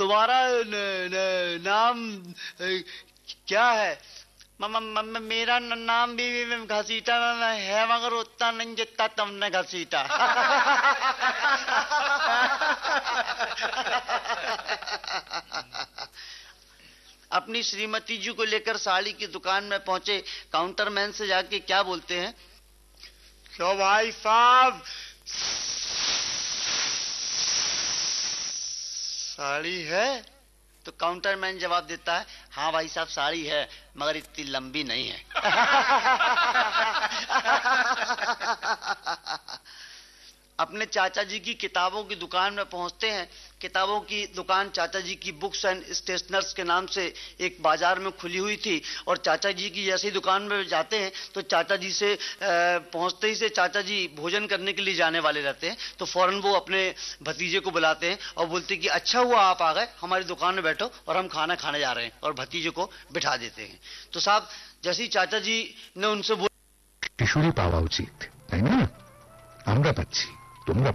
तुम्हारा नाम क्या है? मेरा नाम भी घसीटा है, मगर उतना नहीं जितना तुमने घसीटा। अपनी श्रीमती जी को लेकर साड़ी की दुकान में पहुंचे, काउंटरमैन से जाके क्या बोलते हैं? क्यों भाई साहब, साड़ी है? तो काउंटरमैन जवाब देता है, हाँ भाई साहब साड़ी है, मगर इतनी लंबी नहीं है। अपने चाचा जी की किताबों की दुकान में पहुंचते हैं। किताबों की दुकान चाचा जी की बुक्स एंड स्टेशनर्स के नाम से एक बाजार में खुली हुई थी, और चाचा जी की जैसी दुकान में जाते हैं तो चाचा जी से पहुंचते ही से चाचा जी भोजन करने के लिए जाने वाले रहते हैं, तो फौरन वो अपने भतीजे को बुलाते हैं और बोलते हैं कि अच्छा हुआ आप आ गए, हमारी दुकान में बैठो और हम खाना खाने जा रहे हैं, और भतीजे को बिठा देते हैं। तो साहब जैसे ही चाचा जी ने उनसे কিশোরী পাওয়া উচিত, তাই না? আমরা পাচ্ছি, তোমরা